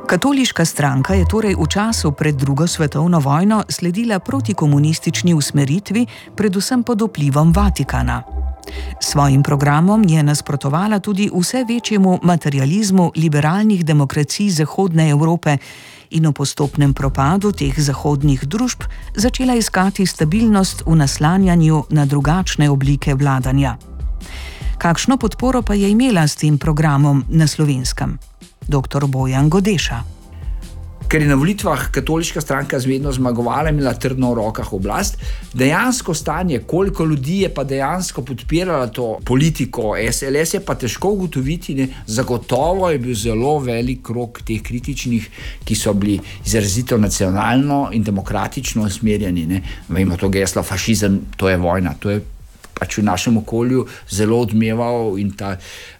Katoliška stranka je torej v času pred drugo svetovno vojno sledila protikomunistični usmeritvi, predvsem pod vplivom Vatikana. Svojim programom je nasprotovala tudi vse večjemu materializmu liberalnih demokracij Zahodne Evrope in v postopnem propadu teh zahodnih družb začela iskati stabilnost v naslanjanju na drugačne oblike vladanja. Kakšno podporo pa je imela s tem programom na Slovenskem? Dr. Bojan Godeša. Ker je na volitvah katoliška stranka zmerno zmagovala, imela trdno v rokah oblast, dejansko stanje, koliko ljudi je pa dejansko podpirala to politiko SLS, je pa težko ugotoviti, ne? Zagotovo je bil zelo velik krog teh kritičnih, ki so bili izrazito nacionalno in demokratično usmerjeni. Ne? Vemo to geslo, fašizem, to je vojna, to je pač v našem okolju zelo odmeval in ta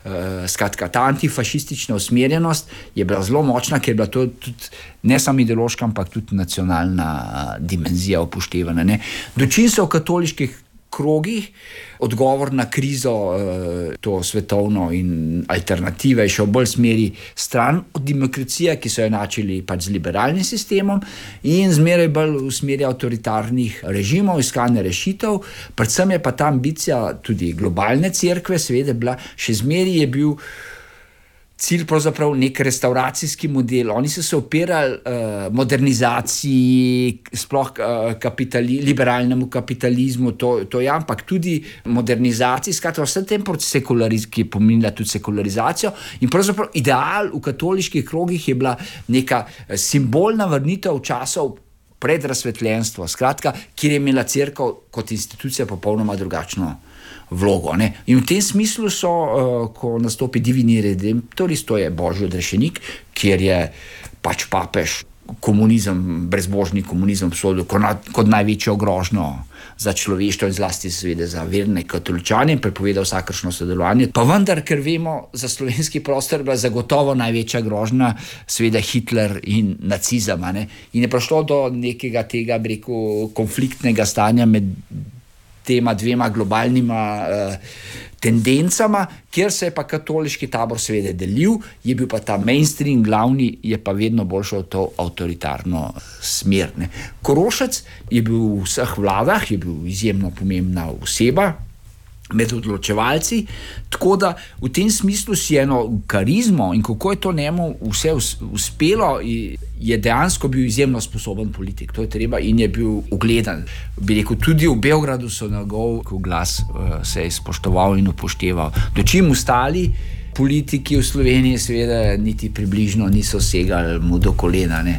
antifašistična usmerjenost je bila zelo močna, ker je bila to tudi ne samo ideološka, ampak tudi nacionalna dimenzija upoštevana. Ne. Dočim se v katoliških krogih odgovor na krizo, to svetovno in alternative je šel bolj smeri stran od demokracije, ki so jo enačili pač z liberalnim sistemom in zmeraj bolj v smeri avtoritarnih režimov, iskanje rešitev. Predvsem je pa ta ambicija tudi globalne cerkve, seveda bila, še zmeraj je bil cilj pravzaprav nek restauracijski model. Oni so se opirali modernizaciji, sploh liberalnemu kapitalizmu, to je, ampak tudi modernizaciji, skratka vse tem ki je pomenila tudi sekularizacijo in pravzaprav ideal v katoliških krogih je bila neka simbolna vrnitev časov pred razsvetljenstvo, skratka, kjer je imela cerkev kot institucija popolnoma drugačno vlogo. Ne? In v tem smislu so, ko nastopi Divini Redemptoris, to je Božji odrešenik, kjer je pač papež komunizem, brezbožni komunizem obsodil kot največjo grožnjo za človeštvo in zlasti seveda za verne katoličane in prepovedal vsakršno sodelovanje. Pa vendar, ker vemo, za slovenski prostor bila zagotovo največja grožnja seveda Hitler in nacizem. Ne? In je prišlo do nekega tega, bi rekel, konfliktnega stanja med tema dvema globalnima tendencama, kjer se je pa katoliški tabor seveda delil, je bil pa ta mainstream glavni, je pa vedno bolj šel to avtoritarno smer. Ne. Korošec je bil v vseh vladah, je bil izjemno pomembna oseba med odločevalci, tako da v tem smislu si eno karizmo in kako je to njemu vse uspelo, je dejansko bil izjemno sposoben politik, to je treba, in je bil ugledan. Bi rekel, tudi v Beogradu so njegov glas se je spoštoval in upošteval. Dočim ostali politiki v Sloveniji seveda niti približno niso segali mu do kolena, ne.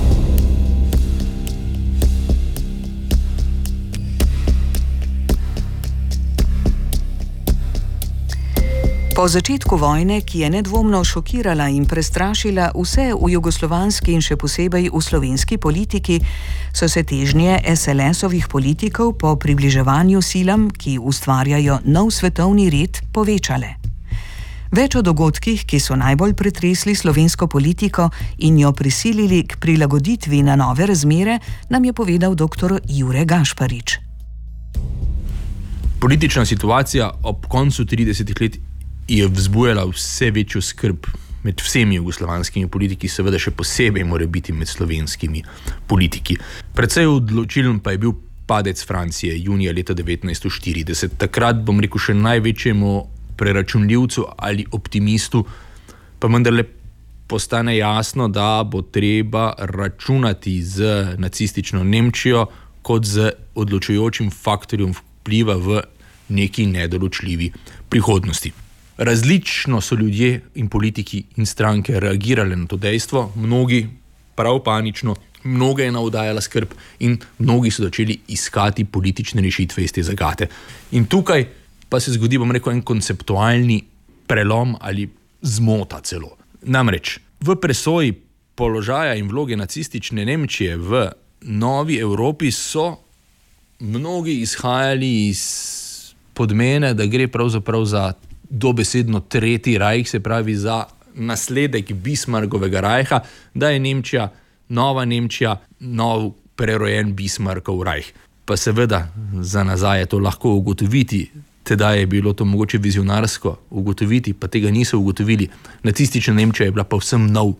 Po začetku vojne, ki je nedvomno šokirala in prestrašila vse v jugoslovanski in še posebej v slovenski politiki, so se težnje SLS-ovih politikov po približevanju silam, ki ustvarjajo nov svetovni red, povečale. Več o dogodkih, ki so najbolj pretresli slovensko politiko in jo prisilili k prilagoditvi na nove razmere, nam je povedal dr. Jure Gašparič. Politična situacija ob koncu 30 let je vzbujala vse večjo skrb med vsemi jugoslovanskimi politiki, seveda še posebej mora biti med slovenskimi politiki. Precej odločilen pa je bil padec Francije junija leta 1940. Takrat, bom rekel, še največjemu preračunljivcu ali optimistu, pa vendarle postane jasno, da bo treba računati z nacistično Nemčijo kot z odločujočim faktorjem vpliva v neki nedoločljivi prihodnosti. Različno so ljudje in politiki in stranke reagirali na to dejstvo, mnogi prav panično, mnoge je navdajala skrb in mnogi so začeli iskati politične rešitve iz te zagate. In tukaj pa se zgodi, bom rekel, en konceptualni prelom ali zmota celo. Namreč, v presoji položaja in vloge nacistične Nemčije v novi Evropi so mnogi izhajali iz podmene, da gre pravzaprav za dobesedno tretji rajh, se pravi za nasledek Bismarckovega rajha, da je Nemčija, nova Nemčija, nov prerojen Bismarckov rajh. Pa seveda za nazaj je to lahko ugotoviti, tedaj je bilo to mogoče vizionarsko ugotoviti, pa tega niso ugotovili. Nacistična Nemčija je bila povsem nov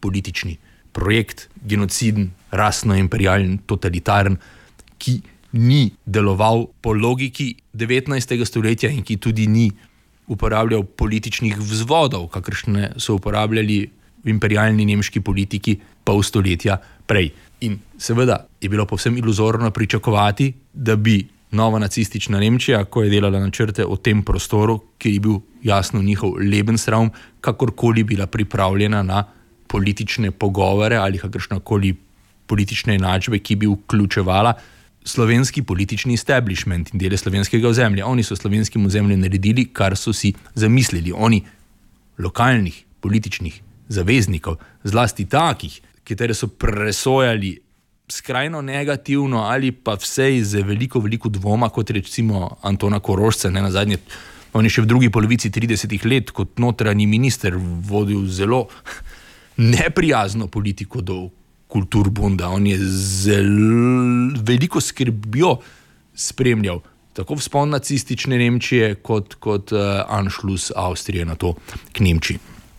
politični projekt, genociden, rasno-imperialen, totalitaren, ki ni deloval po logiki 19. stoletja in ki tudi ni uporabljal političnih vzvodov, kakršne so uporabljali v imperialni nemški politiki pol stoletja prej. In seveda je bilo povsem iluzorno pričakovati, da bi nova nacistična Nemčija, ko je delala načrte o tem prostoru, ki je bil jasno njihov Lebensraum, kakorkoli bila pripravljena na politične pogovore ali kakršnakoli politične enačbe, ki bi vključevala slovenski politični establishment in dele slovenskega ozemlja. Oni so slovenskim ozemljem naredili, kar so si zamislili. Oni lokalnih političnih zaveznikov, zlasti takih, katere so presojali skrajno negativno ali pa vsej z veliko dvoma, kot recimo Antona Korošca, ne nazadnje. On je še v drugi polovici 30 let kot notranji minister vodil zelo neprijazno politiko do Kulturbunda. On je zelo veliko skrbjo spremljal tako vzpon nacistične Nemčije kot Anschluss Avstrije na to k Nemčiji.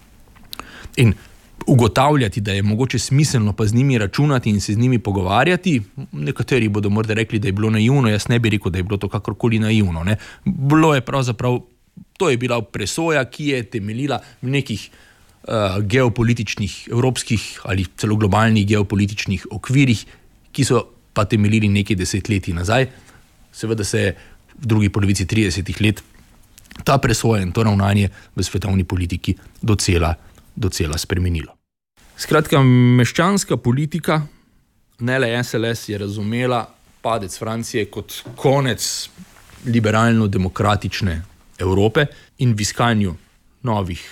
In ugotavljati, da je mogoče smiselno pa z njimi računati in se z njimi pogovarjati, nekateri bodo morda rekli, da je bilo naivno, jaz ne bi rekel, da je bilo to kakorkoli naivno. Ne? Bilo je pravzaprav, to je bila presoja, ki je temeljila v nekih geopolitičnih, evropskih ali celo globalnih geopolitičnih okvirih, ki so pa temeljili nekaj desetletij nazaj. Seveda se je v drugi polovici 30 let ta presoja in to ravnanje v svetovni politiki docela spremenilo. Skratka, meščanska politika, ne le SLS, je razumela padec Francije kot konec liberalno-demokratične Evrope in v iskanju novih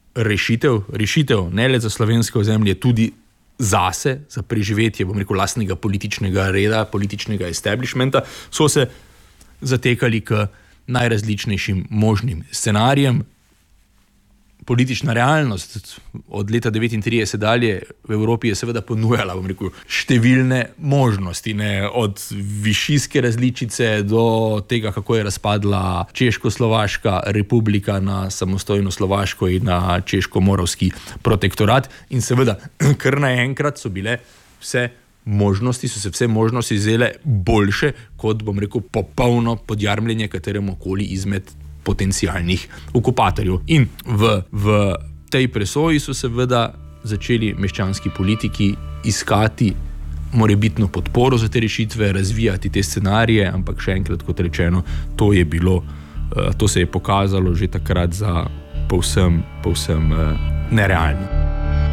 rešitev ne le za slovensko ozemlje, tudi zase, za preživetje, lastnega političnega reda, političnega establishmenta, so se zatekali k najrazličnejšim možnim scenarijem. Politična realnost od leta 1939 dalje v Evropi je seveda ponujala, številne možnosti, ne, od višijske različice do tega, kako je razpadla Češko-Slovaška republika na samostojno Slovaško in na Češko-Moravski protektorat. In seveda, kar naenkrat so se vse možnosti zele boljše kot, popolno podjarmljenje kateremu koli izmed potencialnih okupatorjev. In v tej presoji so seveda začeli meščanski politiki iskati morebitno podporo za te rešitve, razvijati te scenarije, ampak še enkrat, kot rečeno, to se je pokazalo že takrat za povsem nerealno.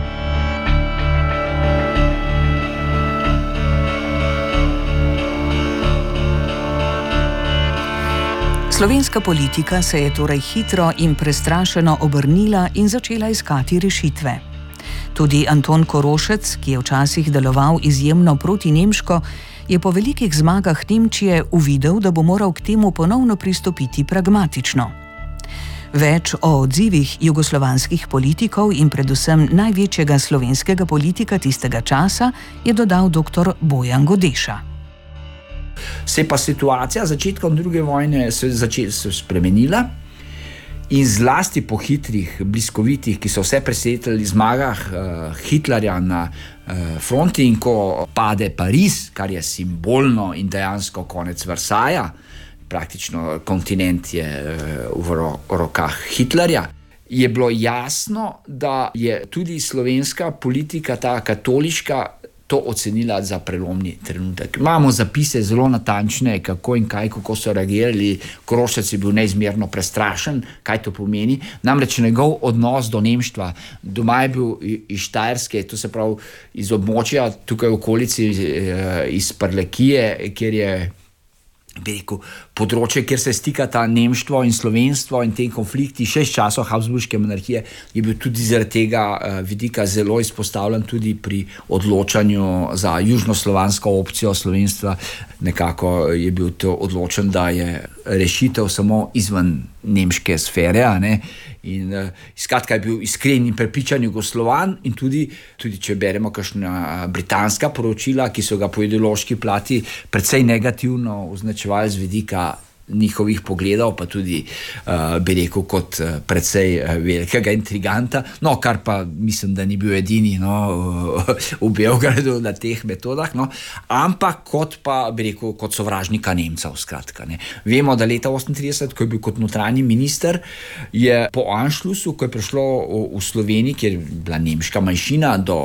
Slovenska politika se je torej hitro in prestrašeno obrnila in začela iskati rešitve. Tudi Anton Korošec, ki je včasih deloval izjemno protinemško, je po velikih zmagah Nemčije uvidel, da bo moral k temu ponovno pristopiti pragmatično. Več o odzivih jugoslovanskih politikov in predvsem največjega slovenskega politika tistega časa je dodal dr. Bojan Godeša. Se pa situacija začetkom druge vojne se spremenila in zlasti po hitrih, bliskovitih, ki so vse presenetili zmagah Hitlerja na fronti, in ko pade Pariz, kar je simbolno in dejansko konec Versaja, praktično kontinent je v rokah Hitlerja, je bilo jasno, da je tudi slovenska politika, ta katoliška, to ocenila za prelomni trenutek. Imamo zapise zelo natančne, kako in kaj, kako so reagirali. Korošec je bil neizmerno prestrašen, kaj to pomeni. Namreč njegov odnos do nemštva, doma je bil iz Štajerske, to se pravi iz območja tukaj v okolici, iz Prlekije, kjer je področje, kjer se stikata nemštvo in slovenstvo in te konflikti še iz časov Habsburške monarhije, je bil tudi zaradi tega vidika zelo izpostavljen tudi pri odločanju za južnoslovansko opcijo slovenstva. Nekako je bil to odločen, da je rešitev samo izven nemške sfere, in skratka je bil iskren in prepričan Jugoslovan, in tudi če beremo kakšna britanska poročila, ki so ga po ideološki plati precej negativno označevali z vidika njihovih pogledov, pa tudi, bi rekel, kot precej velikega intriganta, no, kar pa mislim, da ni bil edini, no, v Beogradu na teh metodah, no, ampak kot pa, bi rekel, kot sovražnika Nemcev, skratka, ne. Vemo, da leta 1938, ko je bil kot notranji minister, je po Anšlusu, ko je prišlo v Sloveniji, kjer je bila nemška manjšina, do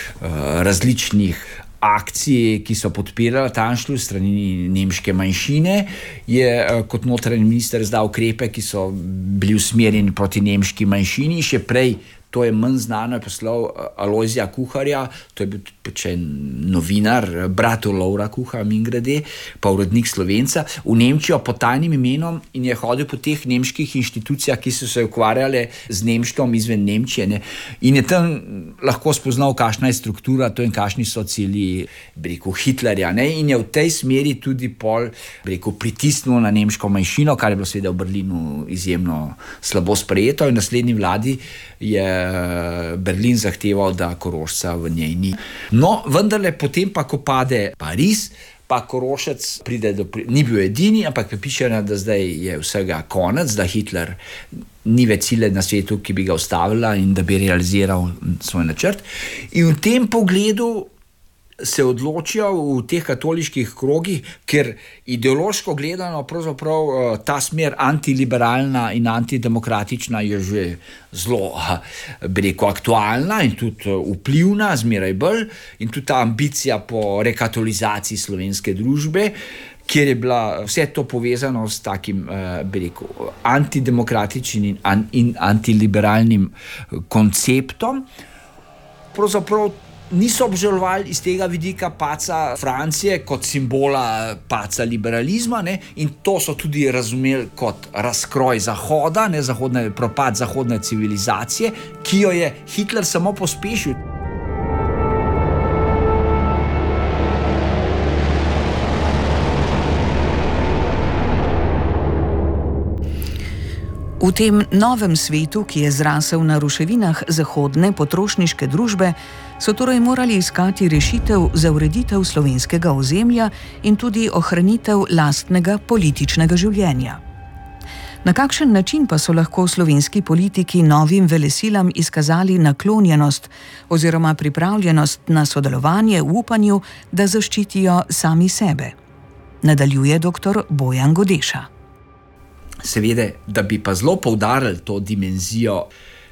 različnih akcij, ki so podpirali ta Anšlus strani nemške manjšine, je kot notranji minister izdal ukrepe, ki so bili usmerjeni proti nemški manjšini. Še prej, to je manj znano, je poslal Alojzija Kuharja, to je bil še novinar, brat Lovra Kuharja, mimogrede, pa urednik Slovenca, v Nemčijo pod tajnim imenom in je hodil po teh nemških inštitucijah, ki so se ukvarjale z nemštvom izven Nemčije, ne. In je tam lahko spoznal, kakšna je struktura to in kakšni so cilji, bi rekel, Hitlerja, ne. In je v tej smeri tudi pol, bi rekel, pritisnil na nemško manjšino, kar je bilo seveda v Berlinu izjemno slabo sprejeto, in naslednji vladi je Berlin zahteval, da Korošca v njej ni. No, vendarle potem pa, ko pade Pariz, pa Korošec pride ni bil edini, ampak prepričana, da zdaj je vsega konec, da Hitler ni več sile na svetu, ki bi ga ustavila in da bi realiziral svoj načrt. In v tem pogledu se odločijo v teh katoliških krogih, ker ideološko gledano pravzaprav ta smer antiliberalna in antidemokratična je že zelo, bi rekel, aktualna in tudi vplivna, zmeraj bolj, in tudi ta ambicija po rekatolizaciji slovenske družbe, kjer je bila vse to povezano s takim, bi rekel, antidemokratičnim in antiliberalnim konceptom. Pravzaprav niso obžalovali iz tega vidika paca Francije kot simbola paca liberalizma, ne? In to so tudi razumeli kot razkroj Zahoda, ne, propad zahodne civilizacije, ki jo je Hitler samo pospešil. V tem novem svetu, ki je zrasel na ruševinah zahodne potrošniške družbe, so torej morali iskati rešitev za ureditev slovenskega ozemlja in tudi ohranitev lastnega političnega življenja. Na kakšen način pa so lahko slovenski politiki novim velesilam izkazali naklonjenost oziroma pripravljenost na sodelovanje v upanju, da zaščitijo sami sebe? Nadaljuje dr. Bojan Godeša. Seveda, da bi pa zelo poudarili to dimenzijo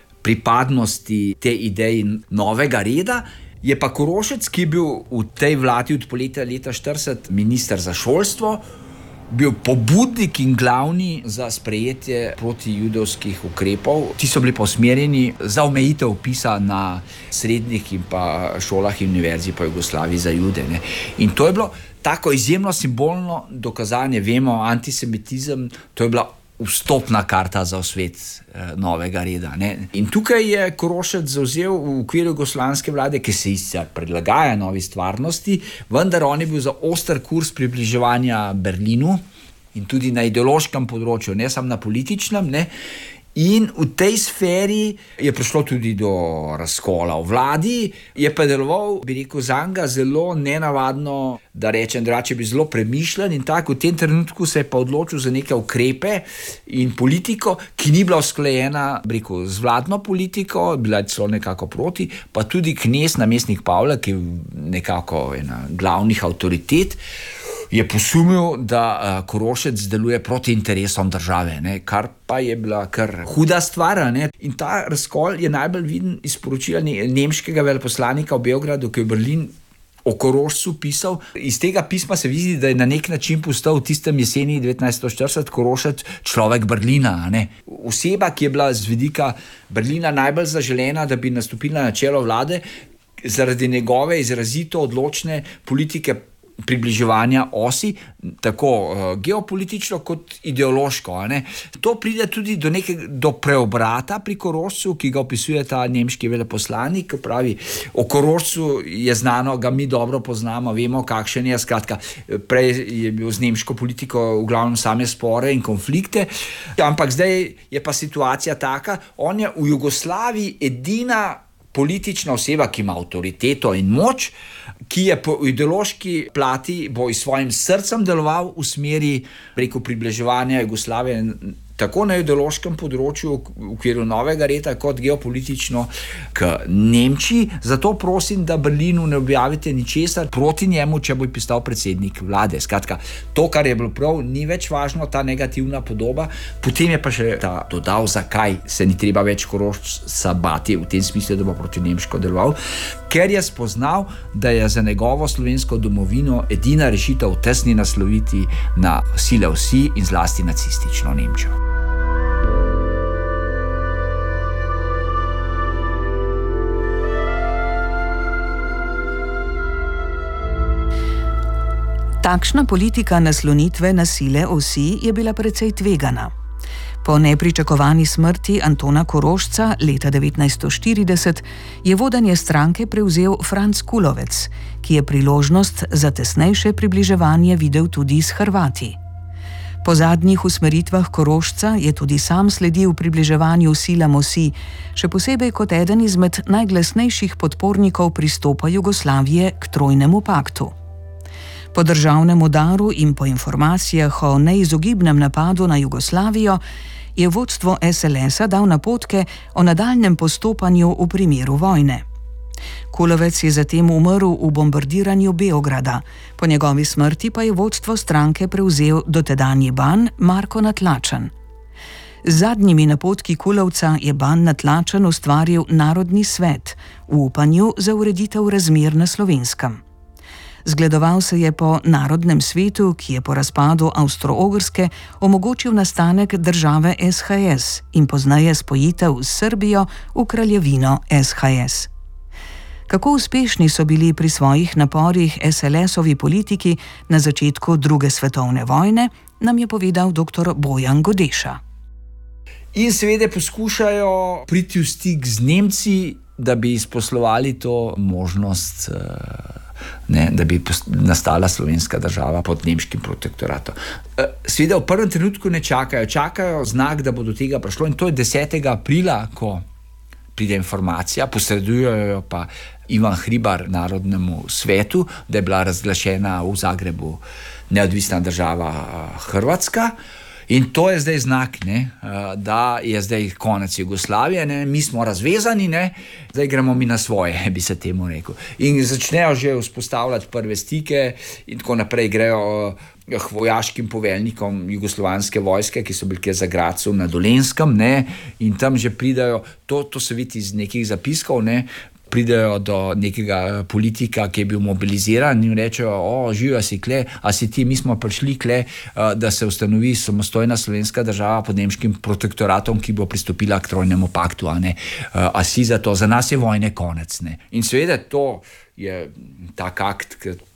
pripadnosti te ideji novega reda, je pa Korošec, ki je bil v tej vladi od poletja leta 1940 minister za šolstvo, bil pobudnik in glavni za sprejetje protijudovskih ukrepov. Ti so bili pa usmerjeni za omejitev vpisa na srednjih in pa šolah in univerzi po Jugoslaviji za Jude, ne. In to je bilo tako izjemno simbolno dokazanje, vemo, antisemitizem, to je bila vstopna karta za svet novega reda, ne. In tukaj je Korošec zavzel v okviru jugoslovanske vlade, ki se sicer prilagaja novi stvarnosti, vendar on je bil za oster kurs približevanja Berlinu in tudi na ideološkem področju, ne samo na političnem, ne. In v tej sferi je prišlo tudi do razkola v vladi, je pa deloval, bi rekel, zanga zelo nenavadno, da rečem drugače, bi zelo premišljen in tako. V tem trenutku se je pa odločil za neke ukrepe in politiko, ki ni bila usklajena, bi rekel, z vladno politiko, bila je celo nekako proti, pa tudi knez, namestnik Pavla, ki je nekako ena glavnih avtoritet, je posumil, da Korošec deluje proti interesom države, ne, kar pa je bila kar huda stvar, ne. In ta razkol je najbolj viden iz poročila nemškega veleposlanika v Beogradu, ki je v Berlin o Korošcu pisal. Iz tega pisma se vidi, da je na nek način postal v tistem jeseni 1940 Korošec človek Berlina, ne. Oseba, ki je bila z vidika Berlina najbolj zaželena, da bi nastopila na čelo vlade, zaradi njegove izrazito odločne politike približevanja osi, tako geopolitično kot ideološko, ne. To pride tudi do preobrata pri Korošcu, ki ga opisuje ta nemški veleposlanik, pravi, o Korošcu je znano, ga mi dobro poznamo, vemo, kakšen je, skratka, prej je bil z nemško politiko v glavnem same spore in konflikte, ampak zdaj je pa situacija taka, on je v Jugoslaviji edina politična oseba, ki ima avtoriteto in moč, ki je po ideološki plati bo s svojim srcem deloval v smeri preko približevanja Jugoslavije tako na ideološkem področju v okviru novega reda, kot geopolitično k Nemčiji. Zato prosim, da Berlinu ne objavite ničesar proti njemu, če bo postal predsednik vlade. Skratka, to, kar je bilo prav, ni več važno, ta negativna podoba. Potem je pa še dodal, zakaj se ni treba več Korošca bati v tem smislu, da bo proti nemško deloval. Ker je spoznal, da je za njegovo slovensko domovino edina rešitev tesni nasloviti na sile vsi in zlasti nacistično Nemčijo. Takšna politika naslonitve na sile osi je bila precej tvegana. Po nepričakovani smrti Antona Korošca leta 1940 je vodenje stranke prevzel Franc Kulovec, ki je priložnost za tesnejše približevanje videl tudi s Hrvati. Po zadnjih usmeritvah Korošca je tudi sam sledil približevanju silam osi, še posebej kot eden izmed najglasnejših podpornikov pristopa Jugoslavije k trojnemu paktu. Po državnem udaru in po informacijah o neizogibnem napadu na Jugoslavijo je vodstvo SLS-a dal napotke o nadaljnjem postopanju v primeru vojne. Kulovec je zatem umrl v bombardiranju Beograda, po njegovi smrti pa je vodstvo stranke prevzel dotedanji ban Marko Natlačen. Z zadnjimi napotki Kulovca je ban Natlačen ustvaril Narodni svet v upanju za ureditev razmer na Slovenskem. Zgledoval se je po Narodnem svetu, ki je po razpadu Avstro-Ogrske omogočil nastanek države SHS in pozneje spojitev s Srbijo v kraljevino SHS. Kako uspešni so bili pri svojih naporih SLS-ovi politiki na začetku druge svetovne vojne, nam je povedal dr. Bojan Godeša. In seveda poskušajo priti v stik z Nemci, da bi izposlovali to možnost, da bi nastala slovenska država pod nemškim protektoratom. Seveda v prvem trenutku ne čakajo znak, da bo do tega prišlo, in to je 10. aprila, ko pride informacija, posredujejo pa Ivan Hribar Narodnemu svetu, da je bila razglašena v Zagrebu neodvisna država Hrvatska. In to je zdaj znak, da je zdaj konec Jugoslavije, mi smo razvezani, zdaj gremo mi na svoje, bi se temu rekel. In začnejo že vzpostavljati prve stike in tako naprej grejo k vojaškim poveljnikom jugoslovanske vojske, ki so bili za Gradcu na Dolenjskem, in tam že pridajo, to se vidi iz nekih zapiskov, pridejo do nekega politika, ki je bil mobiliziran in rečejo, živijo si kle, a si ti, mi smo prišli kle, da se ustanovi samostojna slovenska država pod nemškim protektoratom, ki bo pristopila k trojnemu paktu, a si za to, za nas je vojne konec. In seveda to je tak akt,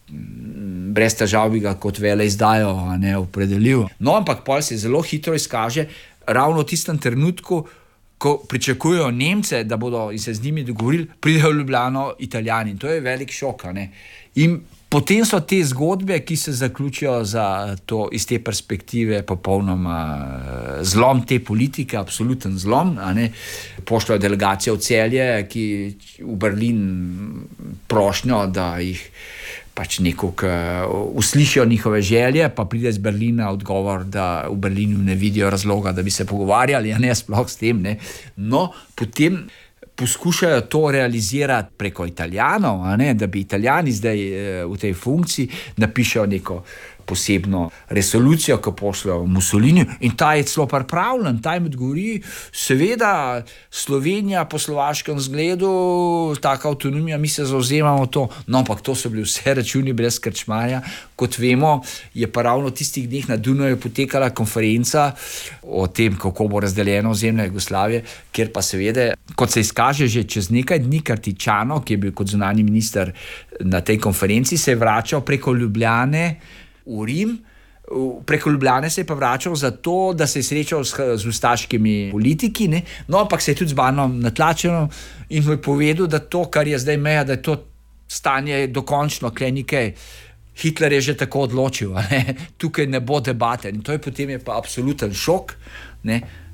brez težav bi ga kot veleizdajo opredelil. No, ampak pol se zelo hitro izkaže, ravno v tistem trenutku, ko pričakujejo Nemce, da bodo in se z njimi dogovorili, pridejo v Ljubljano Italijani. In to je velik šok. In potem so te zgodbe, ki se zaključijo za to iz te perspektive popolnoma zlom te politike, absoluten zlom. Pošljajo delegacijo v Celje, ki v Berlin prošnjo, da jih pač nekako uslišijo njihove želje, pa pride iz Berlina odgovor, da v Berlinu ne vidijo razloga, da bi se pogovarjali, sploh s tem. No, potem poskušajo to realizirati preko Italijanov, da bi Italijani zdaj v tej funkciji napišejo neko posebno resolucijo, ko pošljajo Mussolini, in ta je celo pripravljen, ta jim odgovori, seveda Slovenija po slovaškem zgledu, taka avtonomija, mi se zavzemamo to, no, ampak to so bili vse računi brez Krčmarja. Kot vemo, je pa ravno tistih dneh na Dunaju potekala konferenca o tem, kako bo razdeljeno ozemlje Jugoslavije, kjer pa seveda, kot se izkaže že čez nekaj dni, Kartičano, ki je bil kot zunanji minister na tej konferenci, se je vračal preko Ljubljane v Rim, preko Ljubljane se je pa vračal zato, da se je srečal z ustaškimi politiki, no, ampak se je tudi z banom Natlačenom in mu je povedal, da to, kar je zdaj meja, da je to stanje dokončno, kle nekaj, Hitler je že tako odločil, tukaj ne bo debate. In to je potem pa absoluten šok,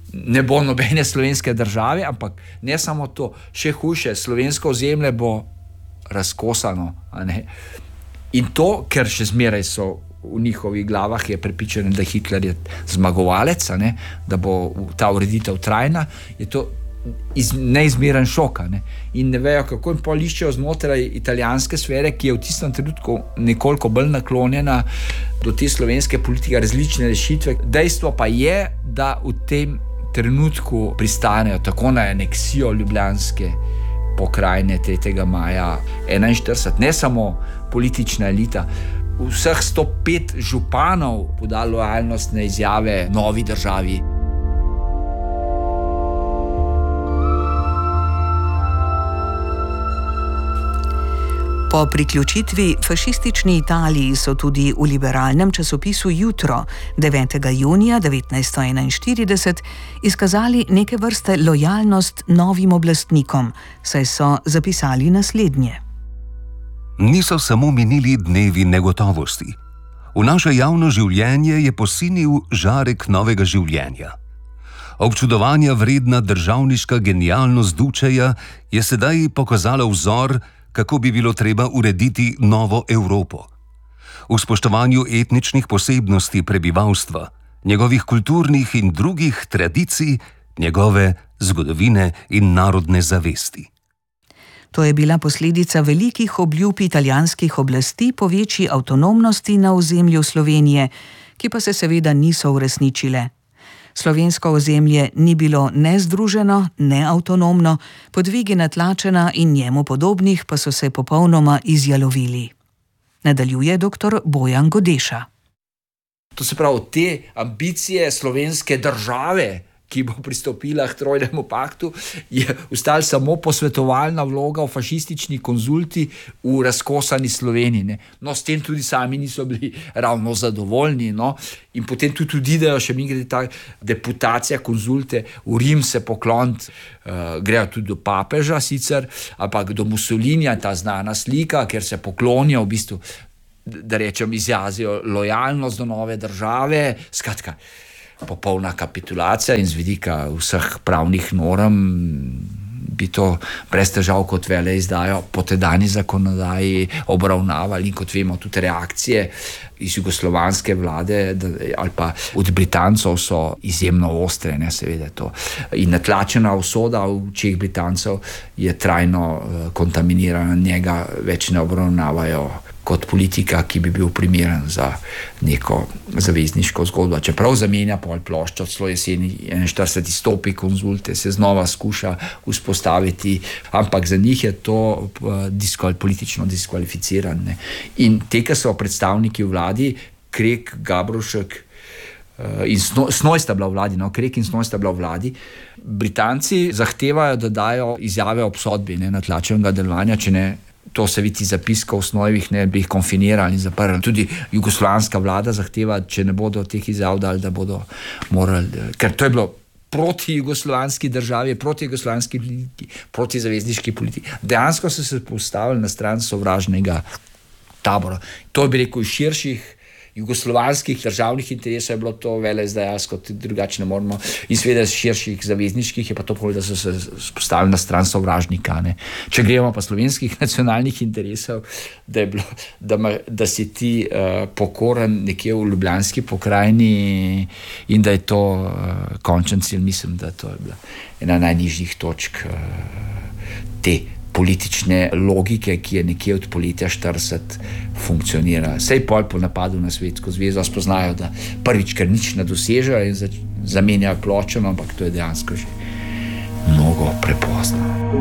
ne bo nobene slovenske države, ampak ne samo to, še hujše, slovensko ozemlje bo razkosano. In to, ker še zmeraj so v njihovih glavah je prepričan, da Hitler je zmagovalec, da bo ta ureditev trajna, je to neizmeren šok. In ne vejo, kako jim pol iščejo znotraj italijanske sfere, ki je v tistem trenutku nekoliko bolj naklonjena do te slovenske politike, različne rešitve. Dejstvo pa je, da v tem trenutku pristanejo tako na aneksijo ljubljanske pokrajine 3. maja 1941, ne samo politična elita, vseh 105 županov poda lojalnostne izjave novi državi. Po priključitvi fašistični Italiji so tudi v liberalnem časopisu Jutro 9. junija 1941 izkazali neke vrste lojalnost novim oblastnikom, saj so zapisali naslednje. Niso samo minili dnevi negotovosti. V naše javno življenje je posinil žarek novega življenja. Občudovanja vredna državniška genialnost Dučeja je sedaj pokazala vzor, kako bi bilo treba urediti novo Evropo. V spoštovanju etničnih posebnosti prebivalstva, njegovih kulturnih in drugih tradicij, njegove zgodovine in narodne zavesti. To je bila posledica velikih obljub italijanskih oblasti po večji avtonomnosti na ozemlju Slovenije, ki pa se seveda niso uresničile. Slovensko ozemlje ni bilo ne združeno, ne avtonomno, podvigi Natlačena in njemu podobnih pa so se popolnoma izjalovili. Nadaljuje dr. Bojan Godeša. To se pravi, te ambicije slovenske države, ki bo pristopila k Trojnemu paktu, je ostala samo posvetovalna vloga v fašistični konzulti v razkosani Sloveniji. No, s tem tudi sami niso bili ravno zadovoljni. In potem tudi odidejo, še mi gre ta deputacija konzulte v Rim se pokloniti, grejo tudi do papeža sicer, ampak do Mussolinija, ta znana slika, ker se poklonijo v bistvu, da rečem, izjazijo lojalnost do nove države, skratka, popolna kapitulacija in z vidika vseh pravnih norm bi to brez težav kot veleizdajo po tedanji zakonodaji obravnavali in kot vemo tudi reakcije iz jugoslovanske vlade ali pa od Britancov so izjemno ostre, seveda to. In Natlačena usoda v očeh Britancev je trajno kontaminirana, njega več ne obravnavajo kot politika, ki bi bil primeren za neko zavezniško zgodbo. Čeprav zamenja pol ploščo, celo jeseni 41 stopi konzulte, se znova skuša vzpostaviti, ampak za njih je to politično diskvalificirane. In te, ki so predstavniki v vladi, Krek, Gabrovšek in Snoj sta bila v vladi, Krek in Snoj sta bila v vladi, Britanci zahtevajo, da dajo izjave obsodbi Natlačenega delovanja, če ne to se vidi zapiskov v Snojevih, ne bi jih konfinirali in zaprli. Tudi jugoslovanska vlada zahteva, če ne bodo teh izjav dali, da bodo morali, ker to je bilo proti jugoslovanski državi, proti jugoslovanski politiki, proti zavezniški politiki. Dejansko so se postavili na stran sovražnega tabora. To bi rekel iz širših jugoslovanskih državnih interesov je bilo to veleizdajalsko, tudi drugače ne moramo. In seveda iz širših zavezniških je pa to povedal, da so se postavili na stran sovražnika. Če gremo pa slovenskih nacionalnih interesov, da je bilo, da si ti pokoren nekje v ljubljanski pokrajini in da je to končen cilj, mislim, da to je bila ena najnižjih točk te politične logike, ki je nekje od poletja 40 funkcionira. Sej pol po napadu na Sovjetsko zvezo spoznajo, da prvič, ker nič ne dosežejo in zamenjajo pločo, ampak to je dejansko že mnogo prepozno.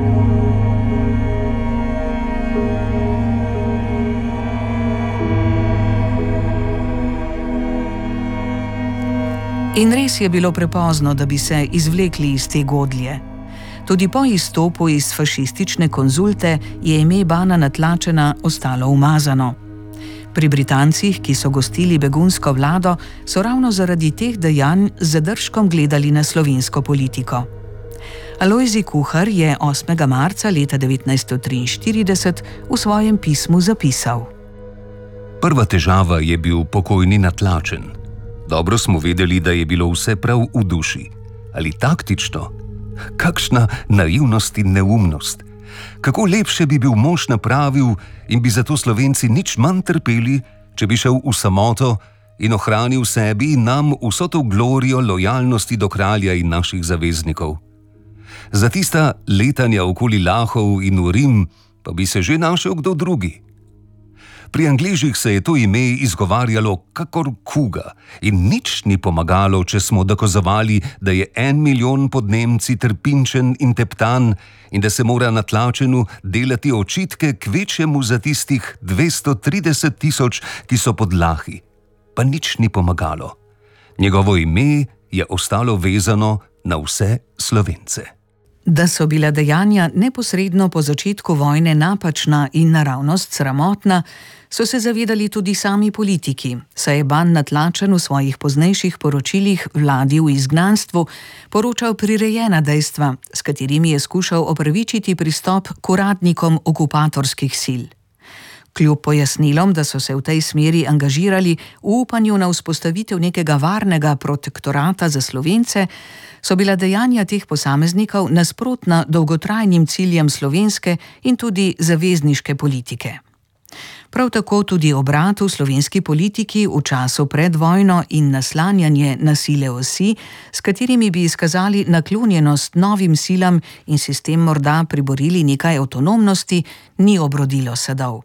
In res je bilo prepozno, da bi se izvlekli iz te godlje. Tudi po izstopu iz fašistične konzulte je ime Bana Natlačena ostalo umazano. Pri Britancih, ki so gostili begunsko vlado, so ravno zaradi teh dejanj z zadržkom gledali na slovensko politiko. Alojzij Kuhar je 8. marca leta 1943 v svojem pismu zapisal: Prva težava je bil pokojni Natlačen. Dobro smo vedeli, da je bilo vse prav v duši. ali taktično? Kakšna naivnost in neumnost! Kako lepše bi bil mož napravil in bi zato Slovenci nič manj trpeli, če bi šel v samoto in ohranil sebi in nam vso to glorijo lojalnosti do kralja in naših zaveznikov. Za tista letanja okoli Lahov in v Rim pa bi se že našel kdo drugi. Pri Angležih se je to ime izgovarjalo kakor kuga in nič ni pomagalo, če smo dokazovali, da je 1 milijon pod Nemci trpinčen in teptan in da se mora na tlačenu delati očitke kvečjemu za tistih 230 000, ki so pod Lahi. Pa nič ni pomagalo. Njegovo ime je ostalo vezano na vse Slovence. Da so bila dejanja neposredno po začetku vojne napačna in naravnost sramotna, so se zavedali tudi sami politiki, saj je Ban Natlačen v svojih poznejših poročilih vladi v izgnanstvu poročal prirejena dejstva, s katerimi je skušal opravičiti pristop k uradnikom okupatorskih sil. Kljub pojasnilom, da so se v tej smeri angažirali v upanju na vzpostavitev nekega varnega protektorata za Slovence, so bila dejanja teh posameznikov nasprotna dolgotrajnim ciljem slovenske in tudi zavezniške politike. Prav tako tudi obrat v slovenski politiki v času pred vojno in naslanjanje na sile osi, s katerimi bi izkazali naklonjenost novim silam in si s tem morda priborili nekaj avtonomnosti, ni obrodilo sadov.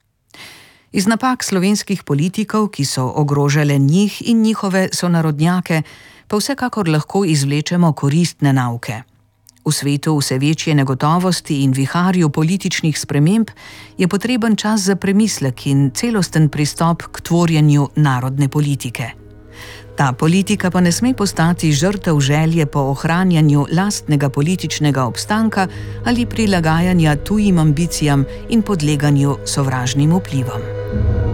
Iz napak slovenskih politikov, ki so ogrožale njih in njihove sonarodnjake, pa vsekakor lahko izvlečemo koristne nauke. V svetu vse večje negotovosti in viharju političnih sprememb je potreben čas za premislek in celosten pristop k tvorjenju narodne politike. Ta politika pa ne sme postati žrtev želje po ohranjanju lastnega političnega obstanka ali prilagajanja tujim ambicijam in podleganju sovražnim vplivom.